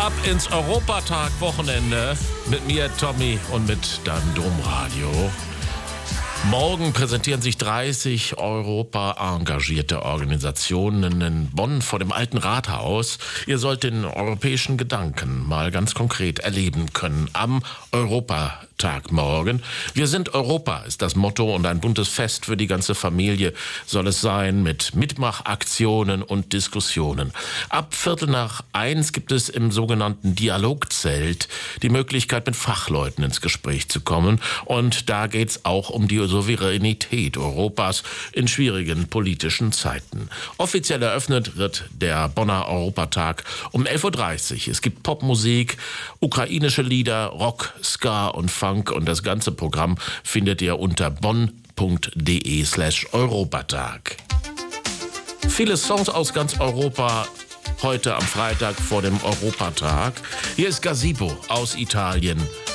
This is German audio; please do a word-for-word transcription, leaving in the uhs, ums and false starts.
Ab ins Europatag-Wochenende mit mir, Tommy, und mit deinem Domradio. Morgen präsentieren sich dreißig Europa-engagierte Organisationen in Bonn vor dem Alten Rathaus. Ihr sollt den europäischen Gedanken mal ganz konkret erleben können am Europatag morgen. Wir sind Europa ist das Motto und ein buntes Fest für die ganze Familie soll es sein mit Mitmachaktionen und Diskussionen. Ab Viertel nach eins gibt es im sogenannten Dialogzelt die Möglichkeit, mit Fachleuten ins Gespräch zu kommen. Und da geht's auch um die Souveränität Europas in schwierigen politischen Zeiten. Offiziell eröffnet wird der Bonner Europatag um elf Uhr dreißig. Es gibt Popmusik, ukrainische Lieder, Rock, Ska und Funk und das ganze Programm findet ihr unter bonn.de slash Europatag. Viele Songs aus ganz Europa heute am Freitag vor dem Europatag. Hier ist Gazebo aus Italien.